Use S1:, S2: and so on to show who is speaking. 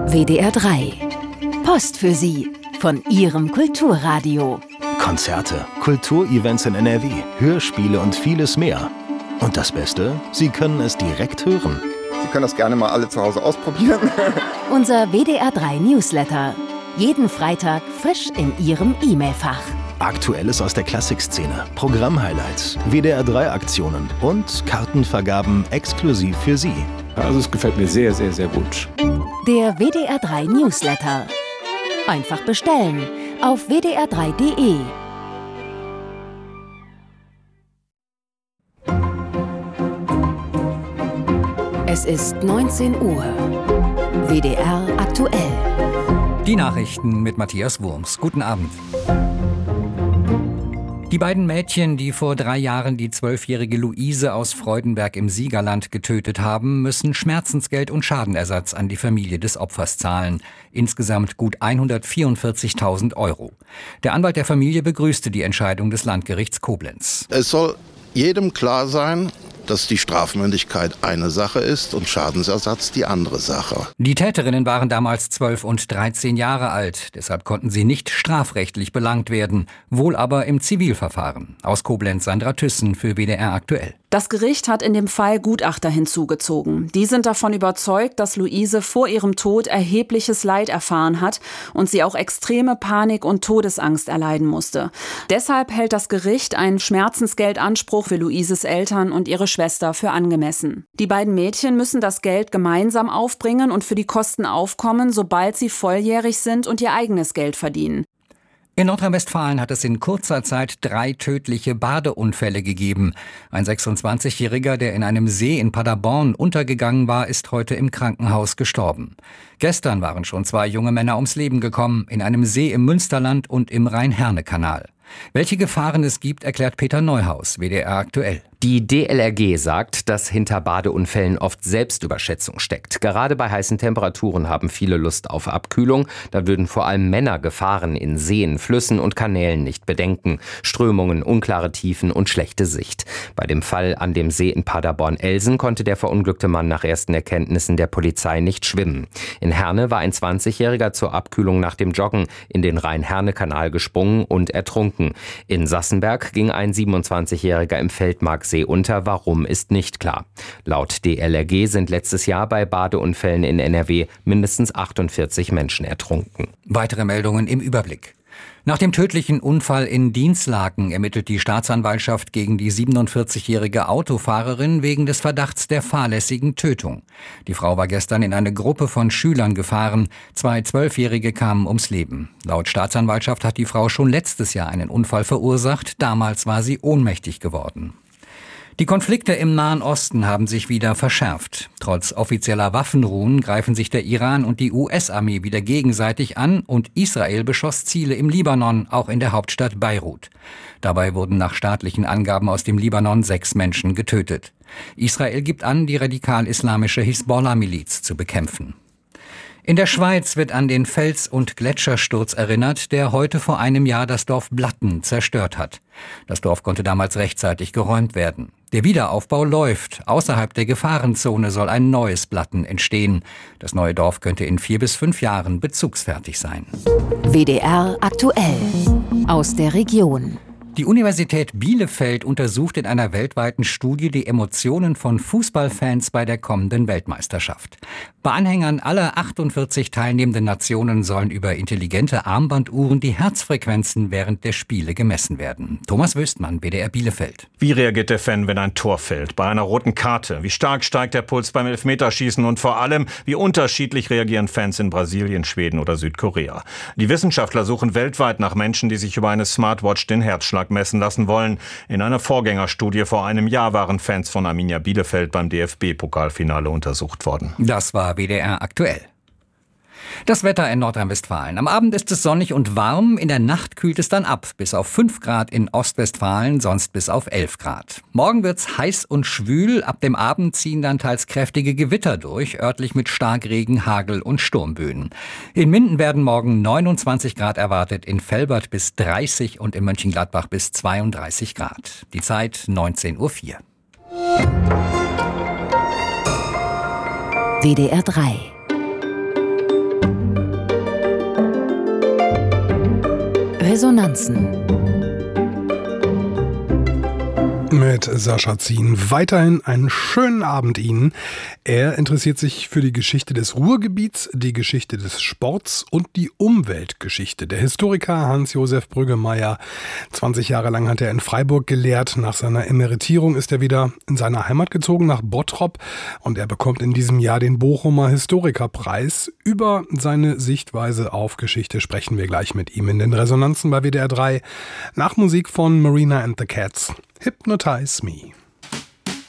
S1: WDR 3. Post für Sie von Ihrem Kulturradio.
S2: Konzerte, Kulturevents in NRW, Hörspiele und vieles mehr. Und das Beste, Sie können es direkt hören.
S3: Sie können das gerne mal alle zu Hause ausprobieren.
S1: Unser WDR 3 Newsletter. Jeden Freitag frisch in Ihrem E-Mail-Fach.
S2: Aktuelles aus der Klassikszene, Programmhighlights, WDR 3 Aktionen und Kartenvergaben exklusiv für Sie.
S4: Also es gefällt mir sehr, sehr, sehr gut.
S1: Der WDR 3 Newsletter. Einfach bestellen auf wdr3.de. Es ist 19 Uhr. WDR aktuell.
S5: Die Nachrichten mit Matthias Wurms. Guten Abend. Die beiden Mädchen, die vor 3 Jahren die 12-jährige Luise aus Freudenberg im Siegerland getötet haben, müssen Schmerzensgeld und Schadenersatz an die Familie des Opfers zahlen. Insgesamt gut 144.000 €. Der Anwalt der Familie begrüßte die Entscheidung des Landgerichts Koblenz.
S6: Es soll jedem klar sein, dass die Strafmündigkeit eine Sache ist und Schadensersatz die andere Sache.
S5: Die Täterinnen waren damals 12 und 13 Jahre alt. Deshalb konnten sie nicht strafrechtlich belangt werden, wohl aber im Zivilverfahren. Aus Koblenz Sandra Thyssen für WDR aktuell.
S7: Das Gericht hat in dem Fall Gutachter hinzugezogen. Die sind davon überzeugt, dass Luise vor ihrem Tod erhebliches Leid erfahren hat und sie auch extreme Panik und Todesangst erleiden musste. Deshalb hält das Gericht einen Schmerzensgeldanspruch für Luises Eltern und ihre Schwester für angemessen. Die beiden Mädchen müssen das Geld gemeinsam aufbringen und für die Kosten aufkommen, sobald sie volljährig sind und ihr eigenes Geld verdienen.
S5: In Nordrhein-Westfalen hat es in kurzer Zeit 3 tödliche Badeunfälle gegeben. Ein 26-Jähriger, der in einem See in Paderborn untergegangen war, ist heute im Krankenhaus gestorben. Gestern waren schon 2 junge Männer ums Leben gekommen, in einem See im Münsterland und im Rhein-Herne-Kanal. Welche Gefahren es gibt, erklärt Peter Neuhaus, WDR aktuell.
S8: Die DLRG sagt, dass hinter Badeunfällen oft Selbstüberschätzung steckt. Gerade bei heißen Temperaturen haben viele Lust auf Abkühlung. Da würden vor allem Männer Gefahren in Seen, Flüssen und Kanälen nicht bedenken. Strömungen, unklare Tiefen und schlechte Sicht. Bei dem Fall an dem See in Paderborn-Elsen konnte der verunglückte Mann nach ersten Erkenntnissen der Polizei nicht schwimmen. In Herne war ein 20-Jähriger zur Abkühlung nach dem Joggen in den Rhein-Herne-Kanal gesprungen und ertrunken. In Sassenberg ging ein 27-Jähriger im Feldmarksee unter. Warum, ist nicht klar. Laut DLRG sind letztes Jahr bei Badeunfällen in NRW mindestens 48 Menschen ertrunken.
S5: Weitere Meldungen im Überblick. Nach dem tödlichen Unfall in Dinslaken ermittelt die Staatsanwaltschaft gegen die 47-jährige Autofahrerin wegen des Verdachts der fahrlässigen Tötung. Die Frau war gestern in eine Gruppe von Schülern gefahren. 2 12-Jährige kamen ums Leben. Laut Staatsanwaltschaft hat die Frau schon letztes Jahr einen Unfall verursacht. Damals war sie ohnmächtig geworden. Die Konflikte im Nahen Osten haben sich wieder verschärft. Trotz offizieller Waffenruhen greifen sich der Iran und die US-Armee wieder gegenseitig an und Israel beschoss Ziele im Libanon, auch in der Hauptstadt Beirut. Dabei wurden nach staatlichen Angaben aus dem Libanon 6 Menschen getötet. Israel gibt an, die radikal-islamische Hisbollah-Miliz zu bekämpfen. In der Schweiz wird an den Fels- und Gletschersturz erinnert, der heute vor einem Jahr das Dorf Blatten zerstört hat. Das Dorf konnte damals rechtzeitig geräumt werden. Der Wiederaufbau läuft. Außerhalb der Gefahrenzone soll ein neues Blatten entstehen. Das neue Dorf könnte in 4 bis 5 Jahren bezugsfertig sein.
S1: WDR aktuell. Aus der Region.
S5: Die Universität Bielefeld untersucht in einer weltweiten Studie die Emotionen von Fußballfans bei der kommenden Weltmeisterschaft. Bei Anhängern aller 48 teilnehmenden Nationen sollen über intelligente Armbanduhren die Herzfrequenzen während der Spiele gemessen werden. Thomas Wöstmann, WDR Bielefeld.
S9: Wie reagiert der Fan, wenn ein Tor fällt? Bei einer roten Karte? Wie stark steigt der Puls beim Elfmeterschießen? Und vor allem, wie unterschiedlich reagieren Fans in Brasilien, Schweden oder Südkorea? Die Wissenschaftler suchen weltweit nach Menschen, die sich über eine Smartwatch den Herzschlag messen lassen wollen. In einer Vorgängerstudie vor einem Jahr waren Fans von Arminia Bielefeld beim DFB-Pokalfinale untersucht worden.
S5: Das war WDR aktuell. Das Wetter in Nordrhein-Westfalen. Am Abend ist es sonnig und warm, in der Nacht kühlt es dann ab, bis auf 5 Grad in Ostwestfalen, sonst bis auf 11 Grad. Morgen wird's heiß und schwül, ab dem Abend ziehen dann teils kräftige Gewitter durch, örtlich mit Starkregen, Hagel und Sturmböen. In Minden werden morgen 29 Grad erwartet, in Velbert bis 30 und in Mönchengladbach bis 32 Grad. Die Zeit 19:04 Uhr.
S1: WDR 3 Resonanzen
S10: mit Sascha Zien. Weiterhin einen schönen Abend Ihnen. Er interessiert sich für die Geschichte des Ruhrgebiets, die Geschichte des Sports und die Umweltgeschichte. Der Historiker Hans-Josef Brüggemeier. 20 Jahre lang hat er in Freiburg gelehrt. Nach seiner Emeritierung ist er wieder in seine Heimat gezogen, nach Bottrop. Und er bekommt in diesem Jahr den Bochumer Historikerpreis. Über seine Sichtweise auf Geschichte sprechen wir gleich mit ihm in den Resonanzen bei WDR 3. Nach Musik von Marina and the Cats. Hypnotize Me.